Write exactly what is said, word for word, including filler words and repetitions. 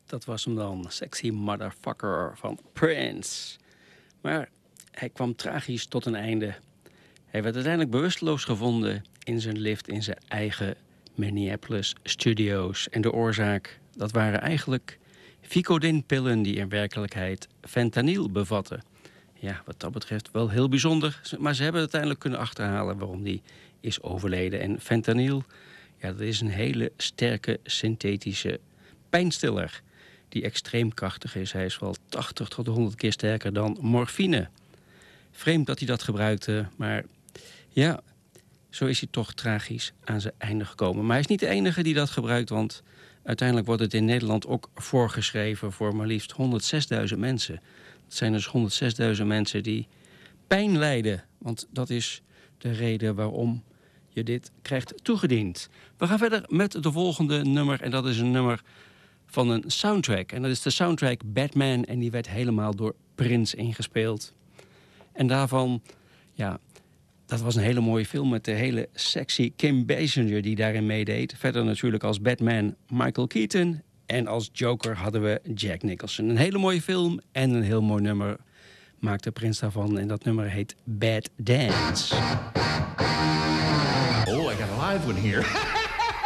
Dat was hem dan, Sexy Motherfucker van Prince. Maar hij kwam tragisch tot een einde. Hij werd uiteindelijk bewusteloos gevonden in zijn lift in zijn eigen Minneapolis studio's. En de oorzaak, dat waren eigenlijk Vicodin-pillen die in werkelijkheid fentanyl bevatten. Ja, wat dat betreft wel heel bijzonder. Maar ze hebben uiteindelijk kunnen achterhalen waarom die is overleden. En fentanyl, ja, dat is een hele sterke synthetische pijnstiller die extreem krachtig is. Hij is wel tachtig tot honderd keer sterker dan morfine. Vreemd dat hij dat gebruikte, maar ja, zo is hij toch tragisch aan zijn einde gekomen. Maar hij is niet de enige die dat gebruikt, want uiteindelijk wordt het in Nederland ook voorgeschreven voor maar liefst honderdzesduizend mensen. Dat zijn dus honderdzesduizend mensen die pijn lijden, want dat is de reden waarom je dit krijgt toegediend. We gaan verder met de volgende nummer en dat is een nummer van een soundtrack. En dat is de soundtrack Batman en die werd helemaal door Prince ingespeeld. En daarvan, ja, dat was een hele mooie film met de hele sexy Kim Basinger die daarin meedeed. Verder natuurlijk als Batman Michael Keaton en als Joker hadden we Jack Nicholson. Een hele mooie film en een heel mooi nummer maakte Prince daarvan. En dat nummer heet Bad Dance. Oh, I got a live one here.